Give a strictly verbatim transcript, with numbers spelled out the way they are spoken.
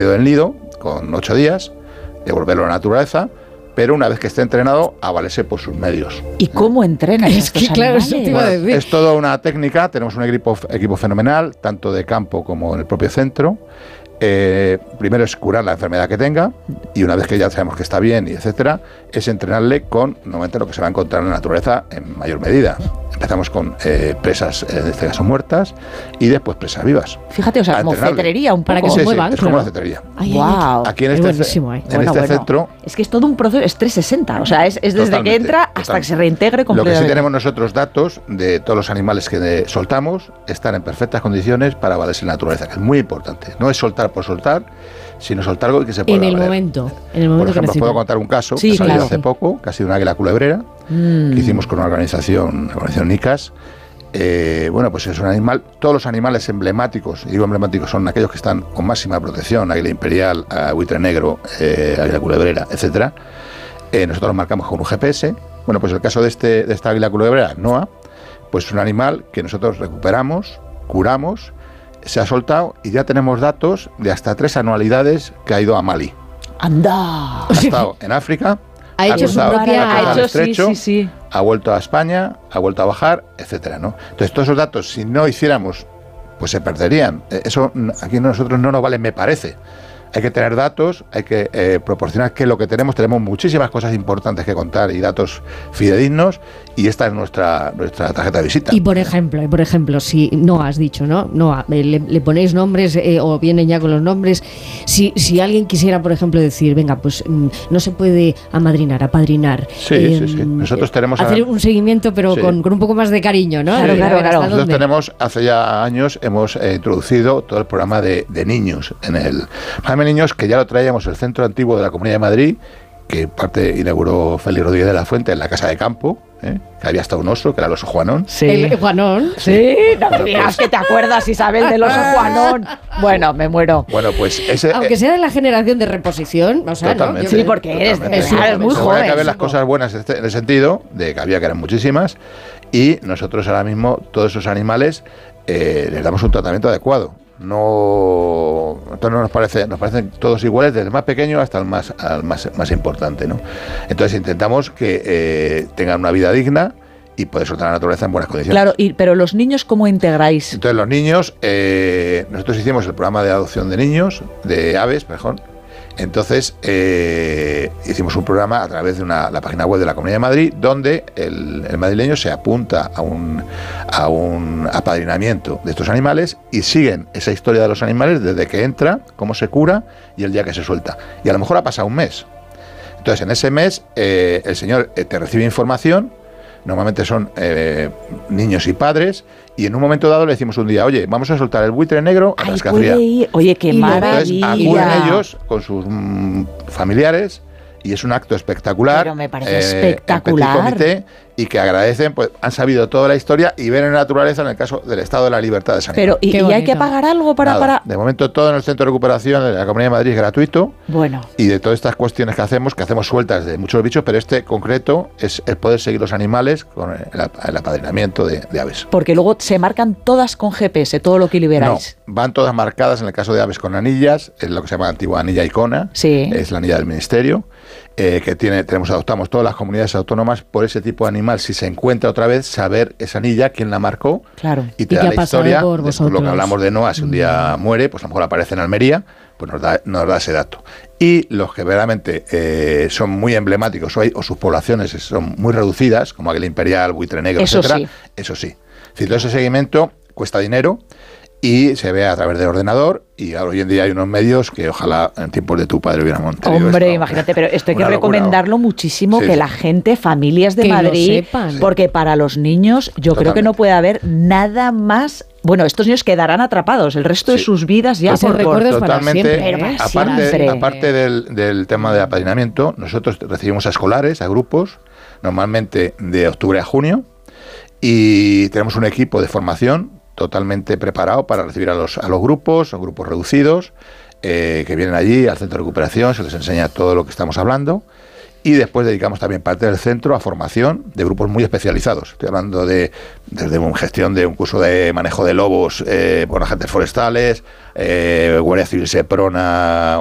del nido con ocho días, devolverlo a la naturaleza, pero una vez que esté entrenado, a valerse por sus medios. ¿Y cómo entrenan Es estos que, claro, animales? eso te iba a decir. Bueno, es toda una técnica, tenemos un equipo, equipo fenomenal, tanto de campo como en el propio centro. Eh, primero es curar la enfermedad que tenga, y una vez que ya sabemos que está bien y etcétera, es entrenarle con normalmente lo que se va a encontrar en la naturaleza en mayor medida. Empezamos con eh, presas, en este caso muertas, y después presas vivas. Fíjate, o sea, como cetrería un poco. Para que sí, se sí, muevan. es Claro. como la cetrería. Ay, Wow. Aquí en es este, buenísimo, ¿eh? en Bueno, este bueno. centro... Es que es todo un proceso, es trescientos sesenta, o sea, es, es desde Totalmente, que entra hasta totalmente. que se reintegre Lo completamente. que sí tenemos nosotros datos de todos los animales que de- soltamos están en perfectas condiciones para valerse en la naturaleza, que es muy importante. No es soltar por soltar, sino soltar algo que se pueda En el valer. momento. En el Por momento que ejemplo, os necesito. puedo contar un caso Sí, que salió claro. hace poco, que ha sido una águila culebrera, Mm. que hicimos con una organización, la organización ICAS. Eh, bueno, pues es un animal, todos los animales emblemáticos, y digo emblemáticos, son aquellos que están con máxima protección, águila imperial, eh, buitre negro, eh, águila culebrera, etcétera. Eh, nosotros los marcamos con un G P S. Bueno, pues el caso de, este, de esta águila culebrera, Noah, pues es un animal que nosotros recuperamos, curamos, se ha soltado y ya tenemos datos de hasta tres anualidades que ha ido a Mali. ¡Anda! Ha estado en África, Ha hecho su cruzado- propia- cruzado Ha el hecho, sí, estrecho, sí, sí. ha vuelto a España, ha vuelto a bajar, etcétera, ¿no? Entonces todos esos datos, si no hiciéramos, pues se perderían. Eh, Eso mm, aquí a nosotros no nos vale, me parece. Hay que tener datos, hay que eh, proporcionar que lo que tenemos, tenemos muchísimas cosas importantes que contar y datos fidedignos, y esta es nuestra nuestra tarjeta de visita. Y por ejemplo, y por ejemplo, si no has dicho, ¿no? No, le, le ponéis nombres eh, o vienen ya con los nombres. Si, si alguien quisiera, por ejemplo, decir, venga, pues mm, no se puede amadrinar, apadrinar. Sí, eh, sí, sí. Nosotros tenemos hacer a- un seguimiento, pero Sí. con, con un poco más de cariño, ¿no? Claro, De claro, ver hasta claro. Nosotros dónde. tenemos, hace ya años, hemos eh, introducido todo el programa de, de niños en el programa de niños, que ya lo traíamos el Centro Antiguo de la Comunidad de Madrid, que parte inauguró Félix Rodríguez de la Fuente en la Casa de Campo, ¿eh? Que había hasta un oso, que era el oso Juanón. Sí. El Juanón. Sí, no me Bueno, digas pues- que te acuerdas, Isabel, del oso Juanón. Bueno, me muero. Bueno, pues ese... Aunque eh, sea de la generación de reposición, o sea, ¿no? Totalmente. Yo Sí, creo- porque eres, Totalmente. es, eres muy Pero bueno, hay que joven. ver las cosas buenas en este- en el sentido de que había que eran muchísimas, y nosotros ahora mismo todos esos animales eh, les damos un tratamiento adecuado. No, entonces no nos parece, nos parecen todos iguales, desde el más pequeño hasta el más, al más, más importante, ¿no? Entonces intentamos que eh, tengan una vida digna y poder soltar la naturaleza en buenas condiciones. Claro, y, pero los niños, ¿cómo integráis? Entonces los niños, eh, nosotros hicimos el programa de adopción de niños, de aves, mejor. Entonces eh, hicimos un programa a través de una, la página web de la Comunidad de Madrid, donde el, el madrileño se apunta a un, a un apadrinamiento de estos animales y siguen esa historia de los animales desde que entra, cómo se cura y el día que se suelta. Y a lo mejor ha pasado un mes. Entonces en ese mes eh, el señor eh, te recibe información. Normalmente son eh, niños y padres, y en un momento dado le decimos un día, oye, vamos a soltar el buitre negro a Ay, Rascafría. puede ir. Oye, qué Y lo ves, Entonces acuden maravilla. ellos con sus mm, familiares, y es un acto espectacular. Pero me parece eh, espectacular. en petit comité, y que agradecen, pues han sabido toda la historia y ven en la naturaleza en el caso del estado de la libertad de San Pero, ¿y, Qué y hay que bonito. pagar algo para, Nada, para...? De momento todo en el centro de recuperación de la Comunidad de Madrid es gratuito, Bueno, y de todas estas cuestiones que hacemos, que hacemos sueltas de muchos bichos, pero este concreto es el poder seguir los animales con el, el apadrinamiento de, de aves. porque luego se marcan todas con G P S, todo lo que liberáis. No, van todas marcadas en el caso de aves con anillas, es lo que se llama antigua anilla icona, Sí. es la anilla del ministerio, eh, que tiene, tenemos, adoptamos todas las comunidades autónomas por ese tipo de animal. Si se encuentra otra vez, saber esa anilla, quién la marcó, Claro. y te Y da que ha la pasado historia, por de vosotros. lo que hablamos de Noah, si un día muere, pues a lo mejor aparece en Almería, pues nos da, nos da ese dato. Y los que verdaderamente eh, son muy emblemáticos, o, hay- o sus poblaciones son muy reducidas, como Águila Imperial, Buitre Negro, Eso etcétera, sí. eso sí. Es decir, todo ese seguimiento cuesta dinero y se ve a través del ordenador, y ahora hoy en día hay unos medios que ojalá en tiempos de tu padre hubieran montado. Hombre, esto. imagínate, pero esto hay que Una locura, recomendarlo ¿no? muchísimo, Sí, que sí. la gente, familias de Que lo Madrid, sepan. porque para los niños yo creo que no Totalmente. puede haber nada más. Bueno, estos niños quedarán atrapados el resto de Sí. sus vidas ya Ese por, por- recuerdo es para Totalmente, siempre, Pero para aparte, siempre. aparte del, del tema de apadrinamiento, nosotros recibimos a escolares, a grupos, normalmente de octubre a junio, y tenemos un equipo de formación totalmente preparado para recibir a los, a los grupos, son grupos reducidos, eh, que vienen allí al centro de recuperación, se les enseña todo lo que estamos hablando, Y después dedicamos también parte del centro a formación de grupos muy especializados. Estoy hablando de desde una gestión de un curso de manejo de lobos eh, por agentes forestales, eh, Guardia Civil Seprona,